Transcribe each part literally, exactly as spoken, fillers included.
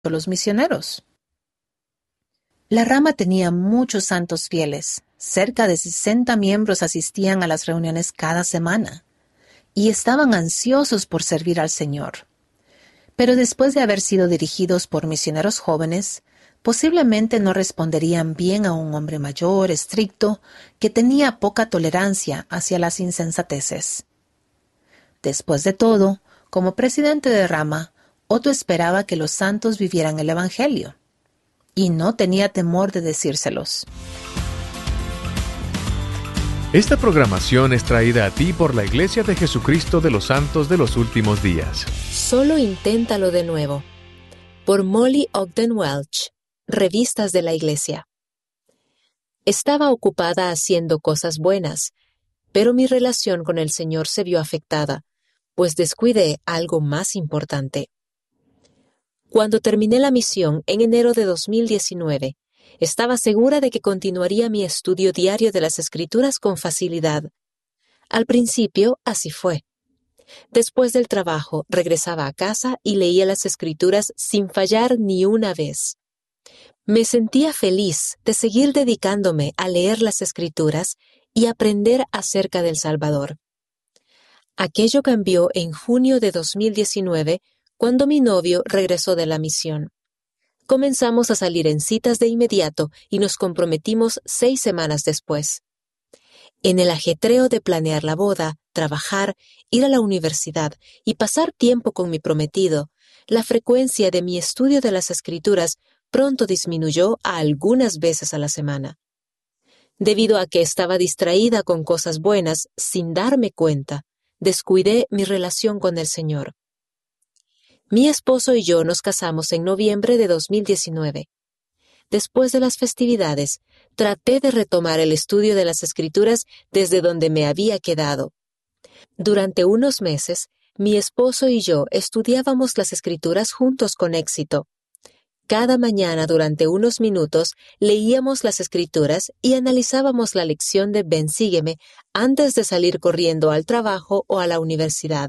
los misioneros. La rama tenía muchos santos fieles. Cerca de sesenta miembros asistían a las reuniones cada semana y estaban ansiosos por servir al Señor. Pero después de haber sido dirigidos por misioneros jóvenes, posiblemente no responderían bien a un hombre mayor, estricto, que tenía poca tolerancia hacia las insensateces. Después de todo, como presidente de rama, Otto esperaba que los santos vivieran el Evangelio, y no tenía temor de decírselos. Esta programación es traída a ti por la Iglesia de Jesucristo de los Santos de los Últimos Días. Solo inténtalo de nuevo. Por Molly Ogden Welch, Revistas de la Iglesia. Estaba ocupada haciendo cosas buenas, pero mi relación con el Señor se vio afectada, pues descuidé algo más importante. Cuando terminé la misión en enero de dos mil diecinueve, estaba segura de que continuaría mi estudio diario de las Escrituras con facilidad. Al principio, así fue. Después del trabajo, regresaba a casa y leía las Escrituras sin fallar ni una vez. Me sentía feliz de seguir dedicándome a leer las Escrituras y aprender acerca del Salvador. Aquello cambió en junio de dos mil diecinueve, cuando mi novio regresó de la misión. Comenzamos a salir en citas de inmediato y nos comprometimos seis semanas después. En el ajetreo de planear la boda, trabajar, ir a la universidad y pasar tiempo con mi prometido, la frecuencia de mi estudio de las Escrituras pronto disminuyó a algunas veces a la semana. Debido a que estaba distraída con cosas buenas sin darme cuenta, descuidé mi relación con el Señor. Mi esposo y yo nos casamos en noviembre de dos mil diecinueve. Después de las festividades, traté de retomar el estudio de las Escrituras desde donde me había quedado. Durante unos meses, mi esposo y yo estudiábamos las Escrituras juntos con éxito. Cada mañana durante unos minutos leíamos las Escrituras y analizábamos la lección de Ven, sígueme antes de salir corriendo al trabajo o a la universidad.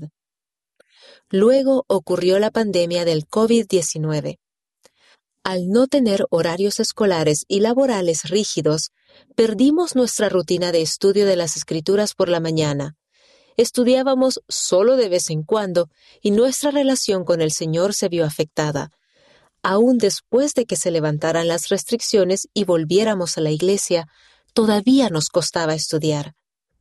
Luego ocurrió la pandemia del COVID diecinueve. Al no tener horarios escolares y laborales rígidos, perdimos nuestra rutina de estudio de las Escrituras por la mañana. Estudiábamos solo de vez en cuando y nuestra relación con el Señor se vio afectada. Aún después de que se levantaran las restricciones y volviéramos a la iglesia, todavía nos costaba estudiar.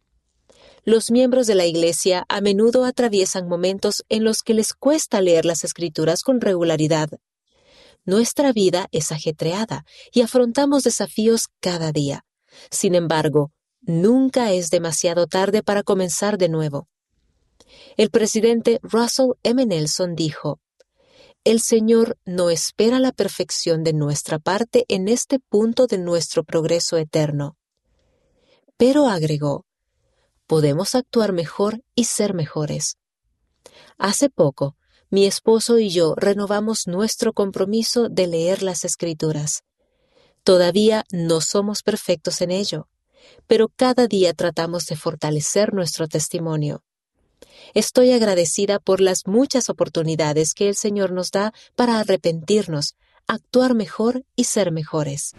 Los miembros de la iglesia a menudo atraviesan momentos en los que les cuesta leer las Escrituras con regularidad. Nuestra vida es ajetreada y afrontamos desafíos cada día. Sin embargo, nunca es demasiado tarde para comenzar de nuevo. El presidente Russell M. Nelson dijo: El Señor no espera la perfección de nuestra parte en este punto de nuestro progreso eterno. Pero agregó: podemos actuar mejor y ser mejores. Hace poco, mi esposo y yo renovamos nuestro compromiso de leer las Escrituras. Todavía no somos perfectos en ello, pero cada día tratamos de fortalecer nuestro testimonio. Estoy agradecida por las muchas oportunidades que el Señor nos da para arrepentirnos, actuar mejor y ser mejores.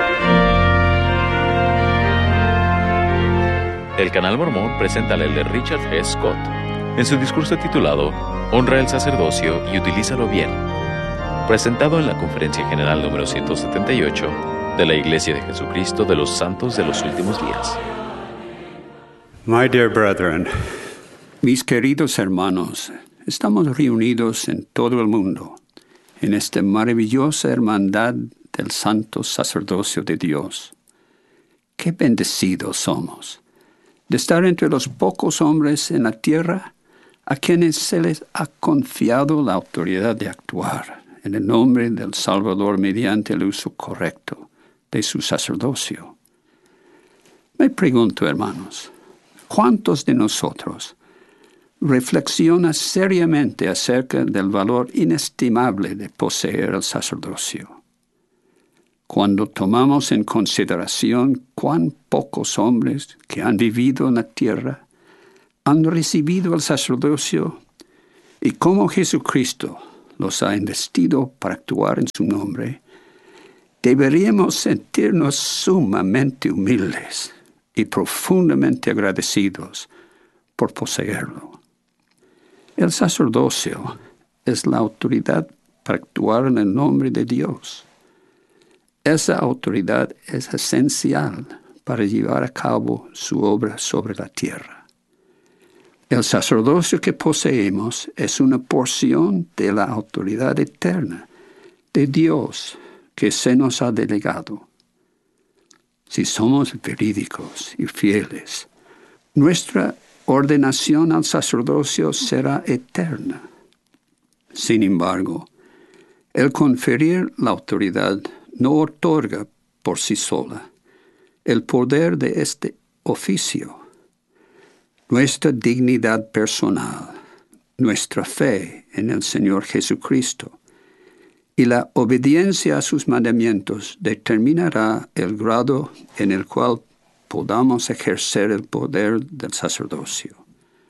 El Canal Mormón presenta al elder Richard G. Scott en su discurso titulado Honra el sacerdocio y utilízalo bien, presentado en la Conferencia General número ciento setenta y ocho de la Iglesia de Jesucristo de los Santos de los Últimos Días. My dear brethren, mis queridos hermanos, estamos reunidos en todo el mundo, en esta maravillosa hermandad del santo sacerdocio de Dios. Qué bendecidos somos de estar entre los pocos hombres en la tierra a quienes se les ha confiado la autoridad de actuar en el nombre del Salvador mediante el uso correcto de su sacerdocio. Me pregunto, hermanos, ¿cuántos de nosotros reflexiona seriamente acerca del valor inestimable de poseer el sacerdocio? Cuando tomamos en consideración cuán pocos hombres que han vivido en la tierra han recibido el sacerdocio y cómo Jesucristo los ha investido para actuar en su nombre, deberíamos sentirnos sumamente humildes y profundamente agradecidos por poseerlo. El sacerdocio es la autoridad para actuar en el nombre de Dios. Esa autoridad es esencial para llevar a cabo su obra sobre la tierra. El sacerdocio que poseemos es una porción de la autoridad eterna de Dios que se nos ha delegado. Si somos verídicos y fieles, nuestra ordenación al sacerdocio será eterna. Sin embargo, el conferir la autoridad no otorga por sí sola el poder de este oficio. Nuestra dignidad personal, nuestra fe en el Señor Jesucristo y la obediencia a sus mandamientos determinará el grado en el cual podamos ejercer el poder del sacerdocio.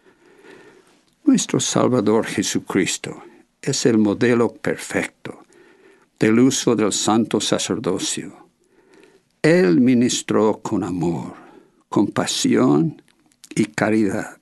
Nuestro Salvador Jesucristo es el modelo perfecto del uso del santo sacerdocio. Él ministró con amor, compasión y caridad.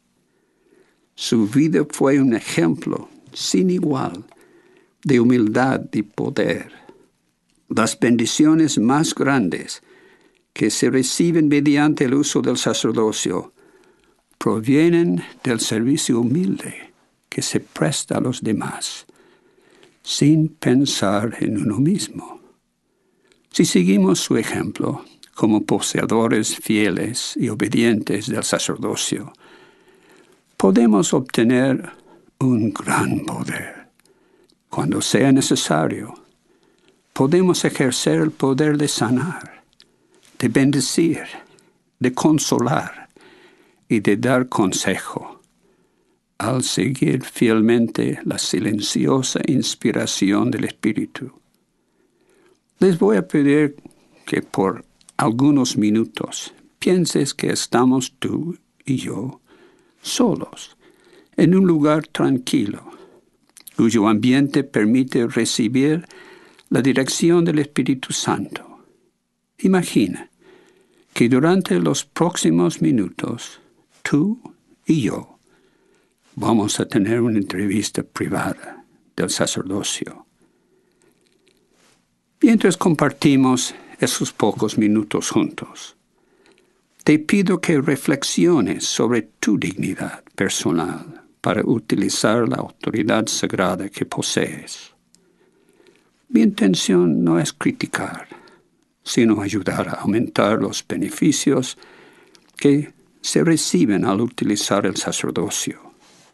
Su vida fue un ejemplo sin igual de humildad y poder. Las bendiciones más grandes que se reciben mediante el uso del sacerdocio provienen del servicio humilde que se presta a los demás, sin pensar en uno mismo. Si seguimos su ejemplo, como poseedores fieles y obedientes del sacerdocio, podemos obtener un gran poder. Cuando sea necesario, podemos ejercer el poder de sanar, de bendecir, de consolar y de dar consejo, al seguir fielmente la silenciosa inspiración del Espíritu. Les voy a pedir que por algunos minutos pienses que estamos tú y yo solos, en un lugar tranquilo, cuyo ambiente permite recibir la dirección del Espíritu Santo. Imagina que durante los próximos minutos, tú y yo vamos a tener una entrevista privada del sacerdocio. Mientras compartimos esos pocos minutos juntos, te pido que reflexiones sobre tu dignidad personal para utilizar la autoridad sagrada que posees. Mi intención no es criticar, sino ayudar a aumentar los beneficios que se reciben al utilizar el sacerdocio.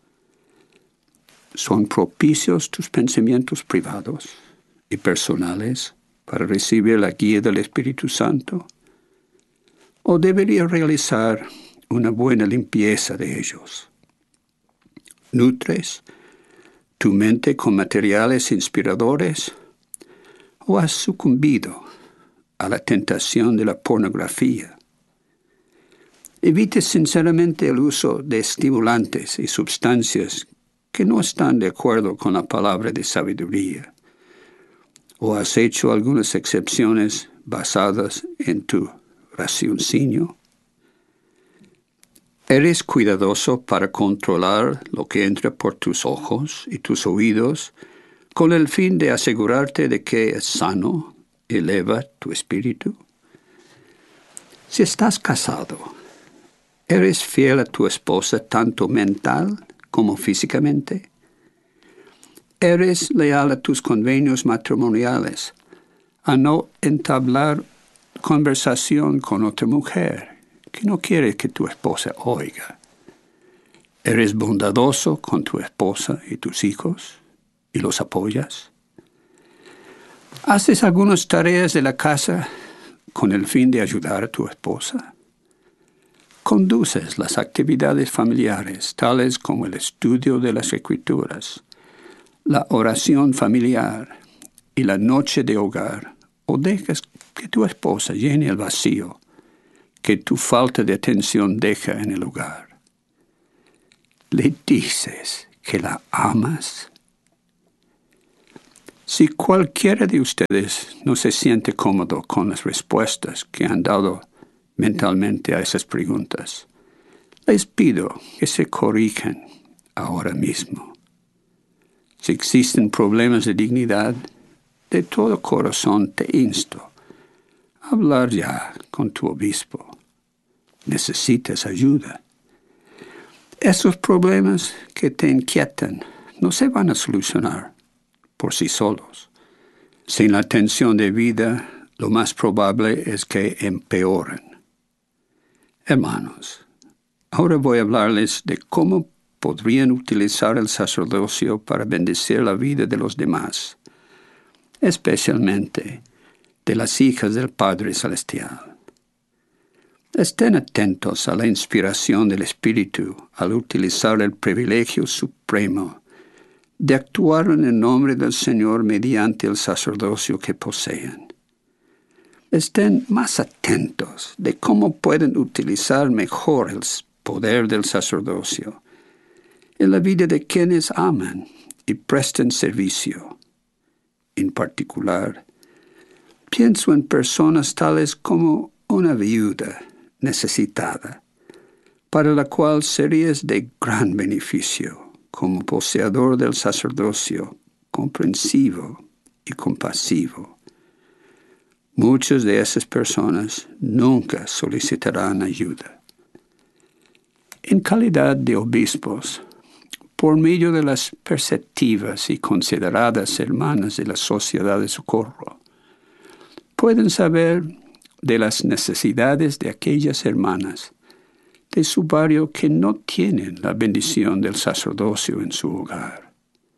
¿Son propicios tus pensamientos privados y personales para recibir la guía del Espíritu Santo? ¿O debería realizar una buena limpieza de ellos? ¿Nutres tu mente con materiales inspiradores o has sucumbido a la tentación de la pornografía? Evite sinceramente el uso de estimulantes y sustancias que no están de acuerdo con la palabra de sabiduría. ¿O has hecho algunas excepciones basadas en tu raciocinio? ¿Eres cuidadoso para controlar lo que entra por tus ojos y tus oídos con el fin de asegurarte de que es sano y eleva tu espíritu? Si estás casado, ¿eres fiel a tu esposa tanto mental como físicamente? ¿Eres leal a tus convenios matrimoniales, a no entablar conversación con otra mujer que no quiere que tu esposa oiga? ¿Eres bondadoso con tu esposa y tus hijos y los apoyas? ¿Haces algunas tareas de la casa con el fin de ayudar a tu esposa? ¿Conduces las actividades familiares, tales como el estudio de las Escrituras, la oración familiar y la noche de hogar, o dejas que tu esposa llene el vacío que tu falta de atención deja en el hogar? ¿Le dices que la amas? Si cualquiera de ustedes no se siente cómodo con las respuestas que han dado mentalmente a esas preguntas, les pido que se corrijan ahora mismo. Si existen problemas de dignidad, de todo corazón te insto a hablar ya con tu obispo. Necesitas ayuda. Esos problemas que te inquietan no se van a solucionar por sí solos. Sin la atención debida, lo más probable es que empeoren. Hermanos, ahora voy a hablarles de cómo podrían utilizar el sacerdocio para bendecir la vida de los demás, especialmente de las hijas del Padre Celestial. Estén atentos a la inspiración del Espíritu al utilizar el privilegio supremo de actuar en el nombre del Señor mediante el sacerdocio que poseen. Estén más atentos de cómo pueden utilizar mejor el poder del sacerdocio en la vida de quienes aman y prestan servicio. En particular, pienso en personas tales como una viuda necesitada, para la cual serías de gran beneficio como poseedor del sacerdocio comprensivo y compasivo. Muchas de esas personas nunca solicitarán ayuda. En calidad de obispos, por medio de las perceptivas y consideradas hermanas de la Sociedad de Socorro, pueden saber de las necesidades de aquellas hermanas de su barrio que no tienen la bendición del sacerdocio en su hogar.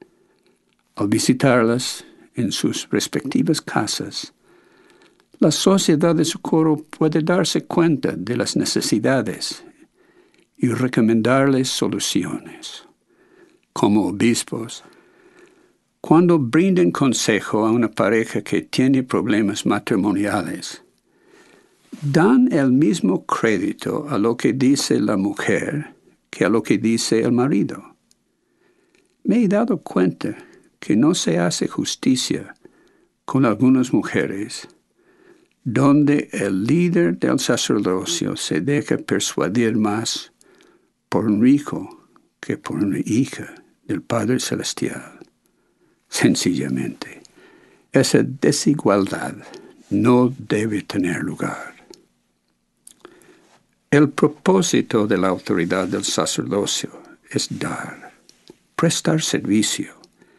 Al visitarlas en sus respectivas casas, la Sociedad de Socorro puede darse cuenta de las necesidades y recomendarles soluciones. Como obispos, cuando brinden consejo a una pareja que tiene problemas matrimoniales, dan el mismo crédito a lo que dice la mujer que a lo que dice el marido. Me he dado cuenta que no se hace justicia con algunas mujeres, donde el líder del sacerdocio se deja persuadir más por un hijo que por una hija del Padre Celestial. Sencillamente, esa desigualdad no debe tener lugar. El propósito de la autoridad del sacerdocio es dar, prestar servicio,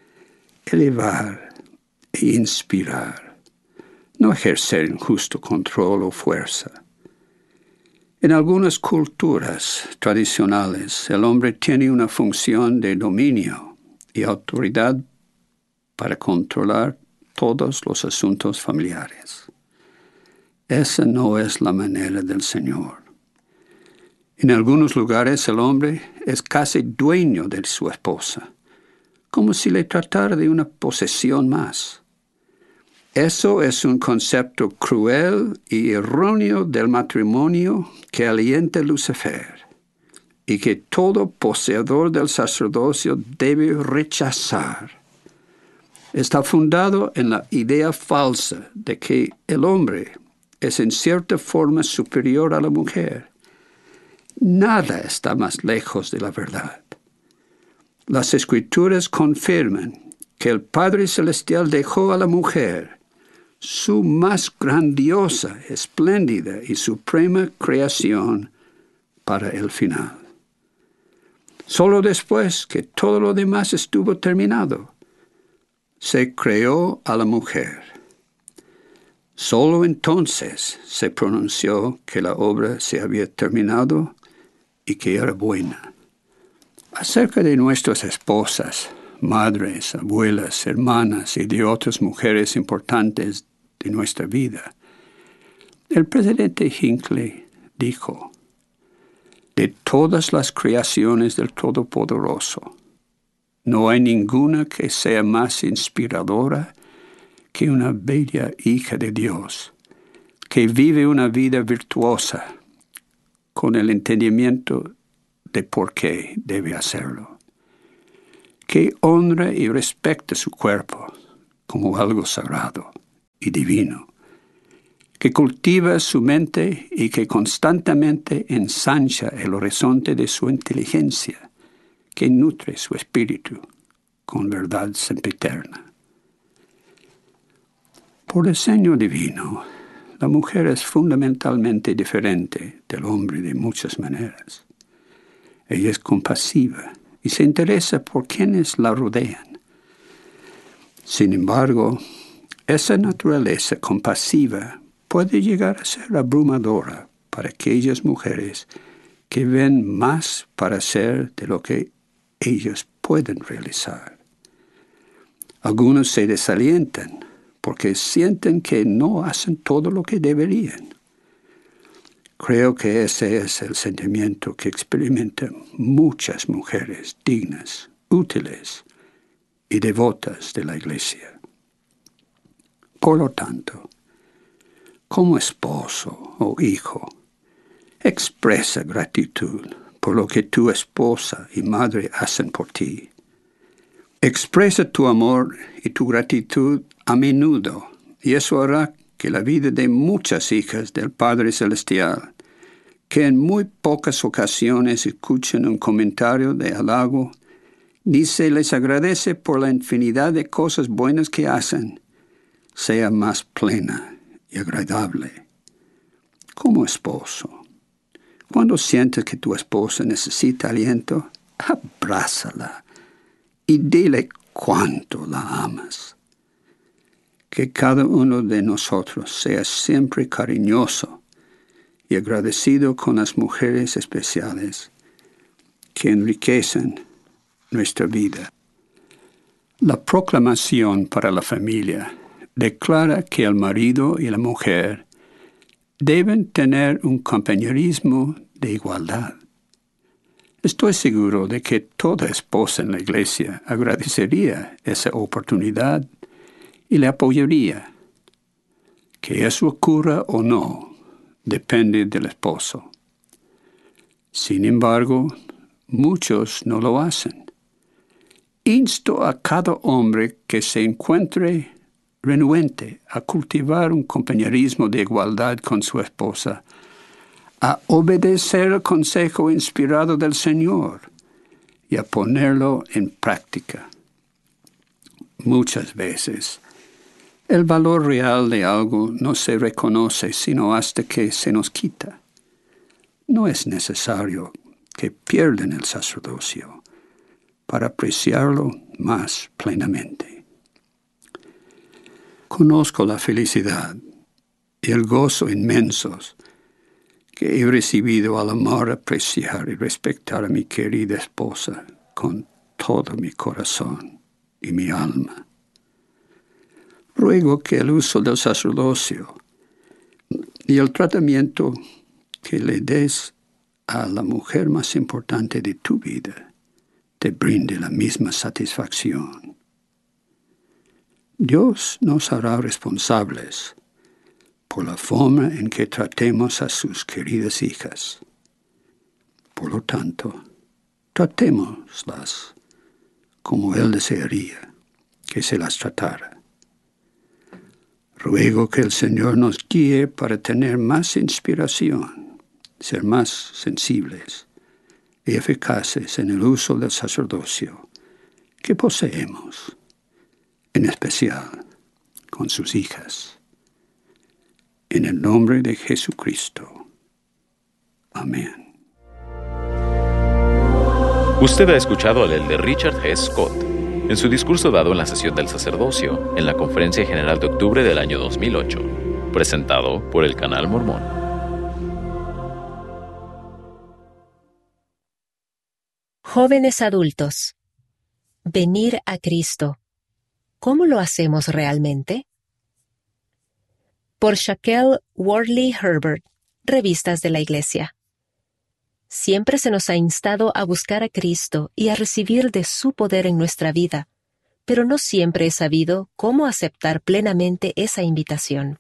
elevar e inspirar, no ejercer injusto control o fuerza. En algunas culturas tradicionales, el hombre tiene una función de dominio y autoridad para controlar todos los asuntos familiares. Esa no es la manera del Señor. En algunos lugares el hombre es casi dueño de su esposa, como si le tratara de una posesión más. Eso es un concepto cruel y erróneo del matrimonio que alienta Lucifer y que todo poseedor del sacerdocio debe rechazar. Está fundado en la idea falsa de que el hombre es en cierta forma superior a la mujer. Nada está más lejos de la verdad. Las Escrituras confirman que el Padre Celestial dejó a la mujer su más grandiosa, espléndida y suprema creación para el final. Solo después que todo lo demás estuvo terminado, se creó a la mujer. Solo entonces se pronunció que la obra se había terminado y que era buena. Acerca de nuestras esposas, madres, abuelas, hermanas y de otras mujeres importantes de nuestra vida, el presidente Hinckley dijo: de todas las creaciones del Todopoderoso, no hay ninguna que sea más inspiradora que una bella hija de Dios, que vive una vida virtuosa con el entendimiento de por qué debe hacerlo, que honra y respeta su cuerpo, como algo sagrado y divino, que cultiva su mente y que constantemente ensancha el horizonte de su inteligencia, que nutre su espíritu con verdad sempiterna. Por diseño divino, la mujer es fundamentalmente diferente del hombre de muchas maneras. Ella es compasiva y se interesa por quienes la rodean. Sin embargo, esa naturaleza compasiva puede llegar a ser abrumadora para aquellas mujeres que ven más para hacer de lo que ellas pueden realizar. Algunos se desalientan porque sienten que no hacen todo lo que deberían. Creo que ese es el sentimiento que experimentan muchas mujeres dignas, útiles y devotas de la Iglesia. Por lo tanto, como esposo o hijo, expresa gratitud por lo que tu esposa y madre hacen por ti. Expresa tu amor y tu gratitud a menudo, y eso hará que la vida de muchas hijas del Padre Celestial, que en muy pocas ocasiones escuchan un comentario de halago, ni se les agradece por la infinidad de cosas buenas que hacen, sea más plena y agradable. Como esposo, cuando sientes que tu esposa necesita aliento, abrázala y dile cuánto la amas. Que cada uno de nosotros sea siempre cariñoso y agradecido con las mujeres especiales que enriquecen nuestra vida. La proclamación para la familia declara que el marido y la mujer deben tener un compañerismo de igualdad. Estoy seguro de que toda esposa en la Iglesia agradecería esa oportunidad y le apoyaría. Que eso ocurra o no depende del esposo. Sin embargo, muchos no lo hacen. Insto a cada hombre que se encuentre renuente a cultivar un compañerismo de igualdad con su esposa, a obedecer el consejo inspirado del Señor y a ponerlo en práctica. Muchas veces, el valor real de algo no se reconoce sino hasta que se nos quita. No es necesario que pierdan el sacerdocio para apreciarlo más plenamente. Conozco la felicidad y el gozo inmensos que he recibido al amar, apreciar y respetar a mi querida esposa con todo mi corazón y mi alma. Ruego que el uso del sacerdocio y el tratamiento que le des a la mujer más importante de tu vida te brinde la misma satisfacción. Dios nos hará responsables por la forma en que tratemos a sus queridas hijas. Por lo tanto, tratémoslas como Él desearía que se las tratara. Ruego que el Señor nos guíe para tener más inspiración, ser más sensibles y eficaces en el uso del sacerdocio que poseemos, en especial con sus hijas. En el nombre de Jesucristo. Amén. Usted ha escuchado al elder Richard G. Scott en su discurso dado en la sesión del sacerdocio en la Conferencia General de octubre del año dos mil ocho, presentado por el Canal Mormón. Jóvenes adultos, venir a Cristo. ¿Cómo lo hacemos realmente? Por Shaquelle Wardley Herbert, Revistas de la Iglesia. Siempre se nos ha instado a buscar a Cristo y a recibir de su poder en nuestra vida, pero no siempre he sabido cómo aceptar plenamente esa invitación.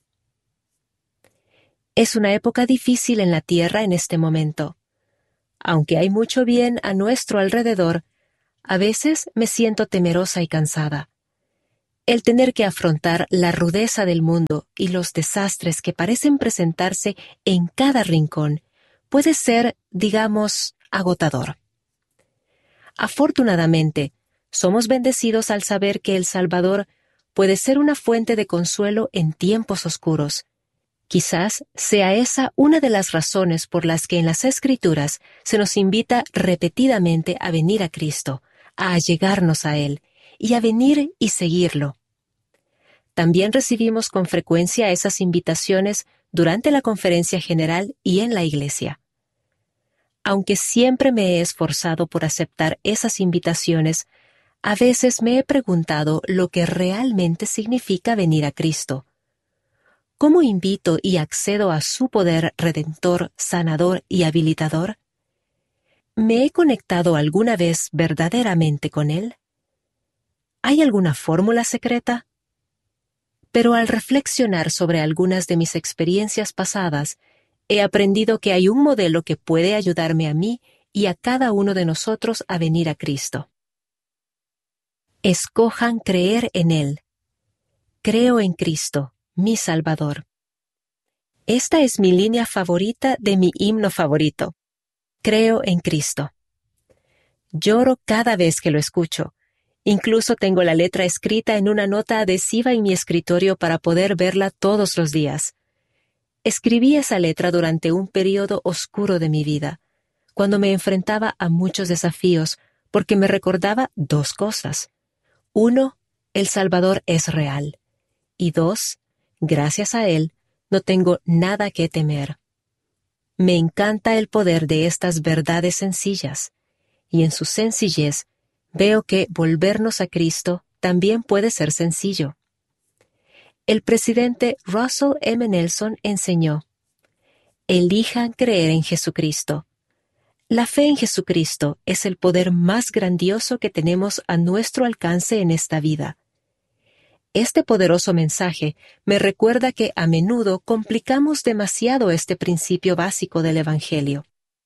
Es una época difícil en la tierra en este momento. Aunque hay mucho bien a nuestro alrededor, a veces me siento temerosa y cansada. El tener que afrontar la rudeza del mundo y los desastres que parecen presentarse en cada rincón puede ser, digamos, agotador. Afortunadamente, somos bendecidos al saber que el Salvador puede ser una fuente de consuelo en tiempos oscuros. Quizás sea esa una de las razones por las que en las Escrituras se nos invita repetidamente a venir a Cristo, a allegarnos a Él y a venir y seguirlo. También recibimos con frecuencia esas invitaciones durante la conferencia general y en la iglesia. Aunque siempre me he esforzado por aceptar esas invitaciones, a veces me he preguntado lo que realmente significa venir a Cristo. ¿Cómo invito y accedo a su poder redentor, sanador y habilitador? ¿Me he conectado alguna vez verdaderamente con Él? ¿Hay alguna fórmula secreta? Pero al reflexionar sobre algunas de mis experiencias pasadas, he aprendido que hay un modelo que puede ayudarme a mí y a cada uno de nosotros a venir a Cristo. Escojan creer en Él. Creo en Cristo, mi Salvador. Esta es mi línea favorita de mi himno favorito. Creo en Cristo. Lloro cada vez que lo escucho. Incluso tengo la letra escrita en una nota adhesiva en mi escritorio para poder verla todos los días. Escribí esa letra durante un periodo oscuro de mi vida, cuando me enfrentaba a muchos desafíos, porque me recordaba dos cosas. Uno, el Salvador es real. Y dos, gracias a Él, no tengo nada que temer. Me encanta el poder de estas verdades sencillas, y en su sencillez veo que volvernos a Cristo también puede ser sencillo. El presidente Russell M. Nelson enseñó: elijan creer en Jesucristo. La fe en Jesucristo es el poder más grandioso que tenemos a nuestro alcance en esta vida. Este poderoso mensaje me recuerda que a menudo complicamos demasiado este principio básico del Evangelio.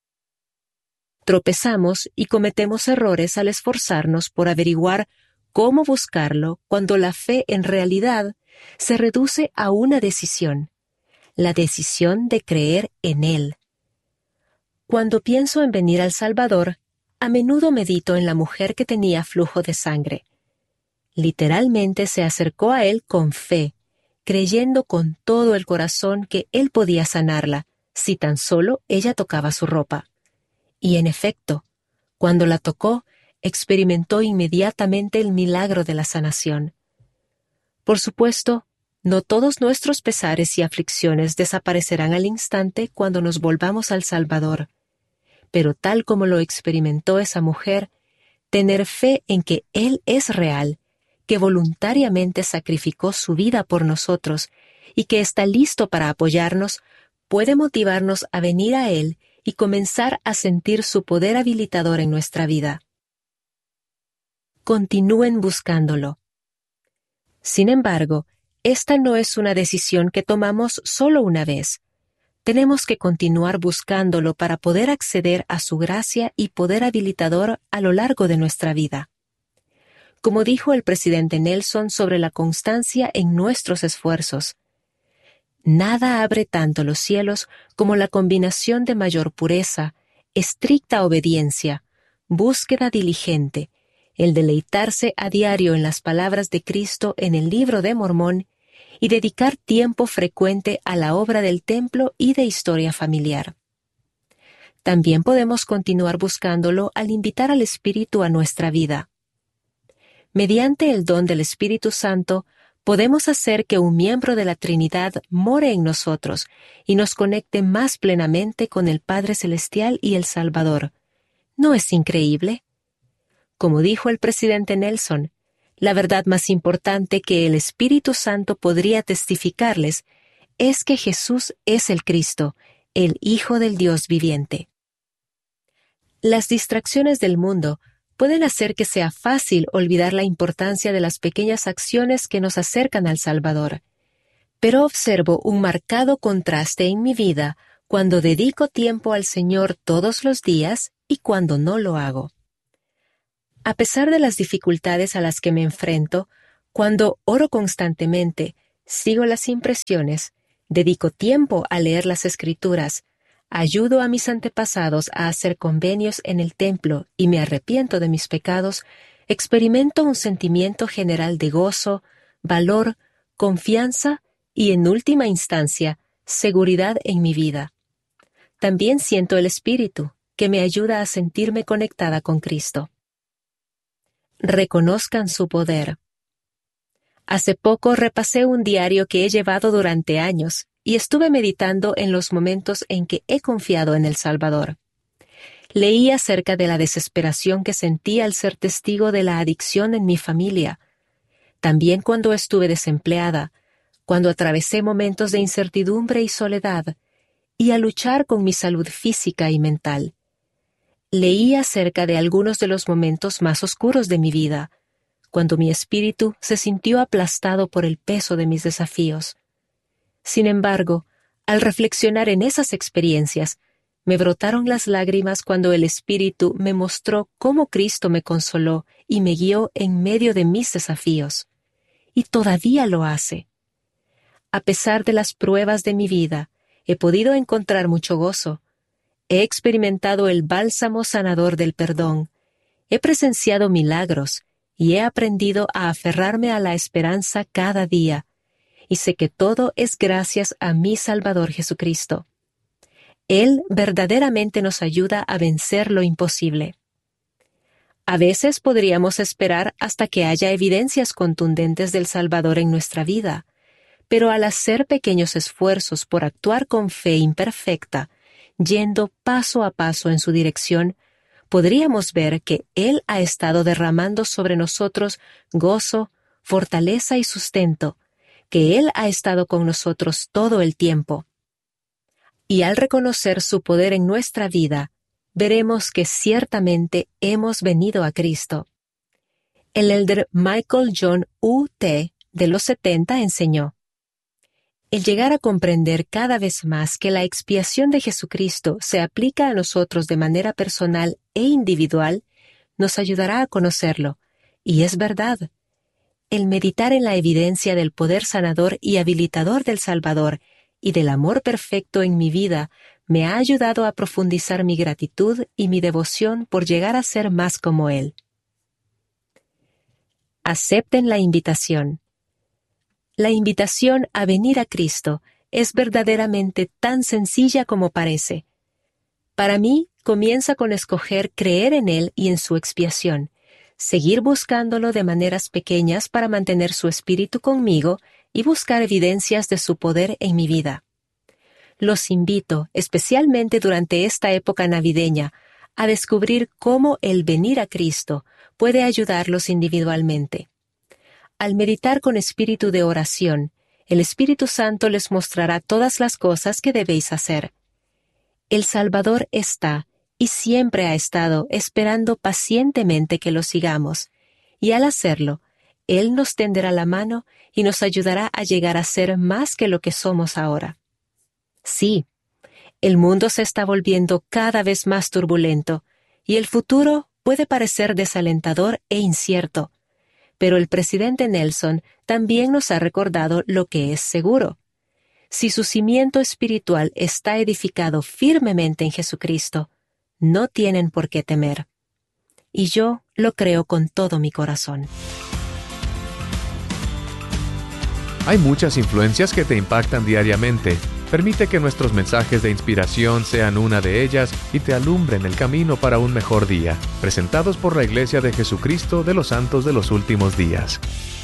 Tropezamos y cometemos errores al esforzarnos por averiguar cómo buscarlo cuando la fe en realidad se reduce a una decisión, la decisión de creer en Él. Cuando pienso en venir al Salvador, a menudo medito en la mujer que tenía flujo de sangre. Literalmente se acercó a Él con fe, creyendo con todo el corazón que Él podía sanarla, si tan solo ella tocaba su ropa. Y en efecto, cuando la tocó, experimentó inmediatamente el milagro de la sanación. Por supuesto, no todos nuestros pesares y aflicciones desaparecerán al instante cuando nos volvamos al Salvador. Pero tal como lo experimentó esa mujer, tener fe en que Él es real, que voluntariamente sacrificó su vida por nosotros y que está listo para apoyarnos, puede motivarnos a venir a Él y comenzar a sentir su poder habilitador en nuestra vida. Continúen buscándolo. Sin embargo, esta no es una decisión que tomamos solo una vez. Tenemos que continuar buscándolo para poder acceder a su gracia y poder habilitador a lo largo de nuestra vida. Como dijo el presidente Nelson sobre la constancia en nuestros esfuerzos, nada abre tanto los cielos como la combinación de mayor pureza, estricta obediencia, búsqueda diligente, el deleitarse a diario en las palabras de Cristo en el Libro de Mormón y dedicar tiempo frecuente a la obra del templo y de historia familiar. También podemos continuar buscándolo al invitar al Espíritu a nuestra vida. Mediante el don del Espíritu Santo, podemos hacer que un miembro de la Trinidad more en nosotros y nos conecte más plenamente con el Padre Celestial y el Salvador. ¿No es increíble? Como dijo el presidente Nelson, la verdad más importante que el Espíritu Santo podría testificarles es que Jesús es el Cristo, el Hijo del Dios viviente. Las distracciones del mundo pueden hacer que sea fácil olvidar la importancia de las pequeñas acciones que nos acercan al Salvador. Pero observo un marcado contraste en mi vida cuando dedico tiempo al Señor todos los días y cuando no lo hago. A pesar de las dificultades a las que me enfrento, Cuando oro constantemente, sigo las impresiones, dedico tiempo a leer las Escrituras, ayudo a mis antepasados a hacer convenios en el templo y me arrepiento de mis pecados, experimento un sentimiento general de gozo, valor, confianza y, en última instancia, seguridad en mi vida. También siento el Espíritu, que me ayuda a sentirme conectada con Cristo. Reconozcan su poder. Hace poco repasé un diario que he llevado durante años y estuve meditando en los momentos en que he confiado en el Salvador. Leí acerca de la desesperación que sentí al ser testigo de la adicción en mi familia. También cuando estuve desempleada, cuando atravesé momentos de incertidumbre y soledad, y a luchar con mi salud física y mental. Leí acerca de algunos de los momentos más oscuros de mi vida, cuando mi espíritu se sintió aplastado por el peso de mis desafíos. Sin embargo, al reflexionar en esas experiencias, me brotaron las lágrimas cuando el Espíritu me mostró cómo Cristo me consoló y me guió en medio de mis desafíos. Y todavía lo hace. A pesar de las pruebas de mi vida, he podido encontrar mucho gozo. He experimentado el bálsamo sanador del perdón. He presenciado milagros y he aprendido a aferrarme a la esperanza cada día. Y sé que todo es gracias a mi Salvador Jesucristo. Él verdaderamente nos ayuda a vencer lo imposible. A veces podríamos esperar hasta que haya evidencias contundentes del Salvador en nuestra vida, pero al hacer pequeños esfuerzos por actuar con fe imperfecta, yendo paso a paso en su dirección, podríamos ver que Él ha estado derramando sobre nosotros gozo, fortaleza y sustento, que Él ha estado con nosotros todo el tiempo. Y al reconocer su poder en nuestra vida, veremos que ciertamente hemos venido a Cristo. El elder Michael John U T de los setenta enseñó: el llegar a comprender cada vez más que la expiación de Jesucristo se aplica a nosotros de manera personal e individual, nos ayudará a conocerlo. Y es verdad. El meditar en la evidencia del poder sanador y habilitador del Salvador y del amor perfecto en mi vida me ha ayudado a profundizar mi gratitud y mi devoción por llegar a ser más como Él. Acepten la invitación. La invitación a venir a Cristo es verdaderamente tan sencilla como parece. Para mí, comienza con escoger creer en Él y en su expiación, seguir buscándolo de maneras pequeñas para mantener su espíritu conmigo y buscar evidencias de su poder en mi vida. Los invito, especialmente durante esta época navideña, a descubrir cómo el venir a Cristo puede ayudarlos individualmente. Al meditar con espíritu de oración, el Espíritu Santo les mostrará todas las cosas que debéis hacer. El Salvador está y siempre ha estado esperando pacientemente que lo sigamos, y al hacerlo, Él nos tenderá la mano y nos ayudará a llegar a ser más que lo que somos ahora. Sí, el mundo se está volviendo cada vez más turbulento, y el futuro puede parecer desalentador e incierto, pero el presidente Nelson también nos ha recordado lo que es seguro. Si su cimiento espiritual está edificado firmemente en Jesucristo, no tienen por qué temer. Y yo lo creo con todo mi corazón. Hay muchas influencias que te impactan diariamente. Permite que nuestros mensajes de inspiración sean una de ellas y te alumbren el camino para un mejor día. Presentados por la Iglesia de Jesucristo de los Santos de los Últimos Días.